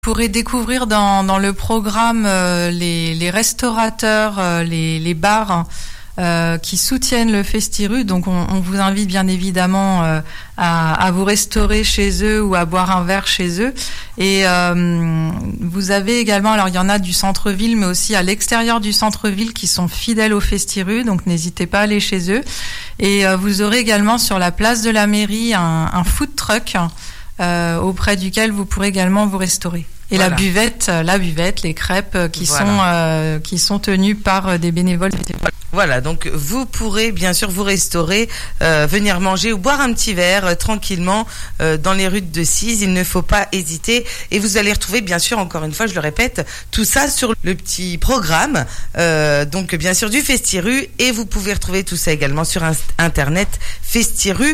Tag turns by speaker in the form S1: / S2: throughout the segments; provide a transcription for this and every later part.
S1: Vous pourrez découvrir dans le programme les restaurateurs, les bars qui soutiennent le Festi-Rue. Donc on vous invite bien évidemment à vous restaurer chez eux ou à boire un verre chez eux. Et vous avez également, alors il y en a du centre-ville, mais aussi à l'extérieur du centre-ville qui sont fidèles au Festi-Rue. Donc n'hésitez pas à aller chez eux. Et vous aurez également sur la place de la mairie un food truck auprès duquel vous pourrez également vous restaurer. Et voilà. la buvette, les crêpes qui sont tenues par des bénévoles.
S2: Voilà, donc vous pourrez bien sûr vous restaurer, venir manger ou boire un petit verre tranquillement dans les rues de Decize. Il ne faut pas hésiter. Et vous allez retrouver bien sûr, encore une fois, je le répète, tout ça sur le petit programme, donc bien sûr du Festi-Rue. Et vous pouvez retrouver tout ça également sur internet festirue.fr.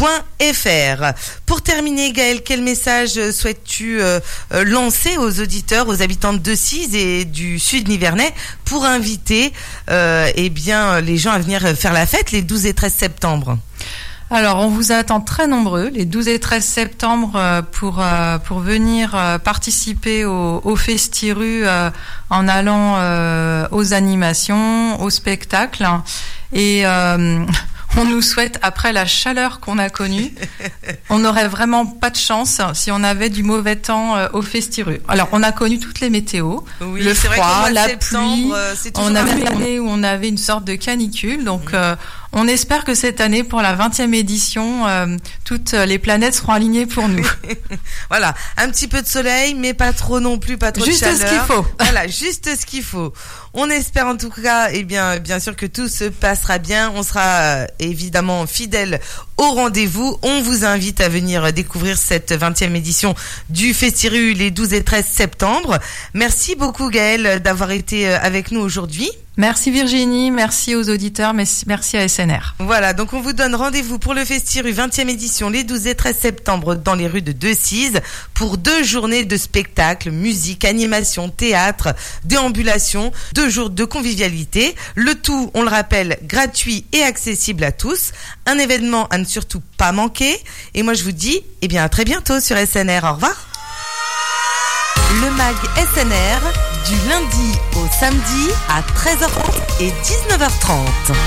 S2: Pour terminer, Gaëlle, quel message souhaites-tu lancer aux auditeurs, aux habitants de Decize et du Sud Nivernais pour inviter les gens à venir faire la fête les 12 et 13 septembre?
S1: Alors, on vous attend très nombreux les 12 et 13 septembre pour venir participer au Festi-Rue en allant aux animations, aux spectacles. Et on nous souhaite, après la chaleur qu'on a connue, on n'aurait vraiment pas de chance si on avait du mauvais temps au Festi-Rue. Alors, on a connu toutes les météos, le froid, la pluie. On avait une année où on avait une sorte de canicule. Donc, on espère que cette année, pour la 20e édition, toutes les planètes seront alignées pour nous.
S2: Voilà, un petit peu de soleil, mais pas trop non plus, pas trop de chaleur.
S1: Juste ce qu'il faut.
S2: Voilà, juste ce qu'il faut. On espère en tout cas, bien sûr que tout se passera bien. On sera évidemment fidèles au rendez-vous. On vous invite à venir découvrir cette 20e édition du Festi-Rue les 12 et 13 septembre. Merci beaucoup Gaëlle d'avoir été avec nous aujourd'hui.
S1: Merci Virginie, merci aux auditeurs, merci à SNR.
S2: Voilà, donc on vous donne rendez-vous pour le Festi-Rue 20e édition les 12 et 13 septembre dans les rues de Decize pour 2 journées de spectacles, musique, animation, théâtre, déambulation, 2 jours de convivialité. Le tout, on le rappelle, gratuit et accessible à tous. Un événement à ne surtout pas manquer. Et moi je vous dis, à très bientôt sur SNR. Au revoir. Le MAG SNR, du lundi au samedi à 13h30 et 19h30.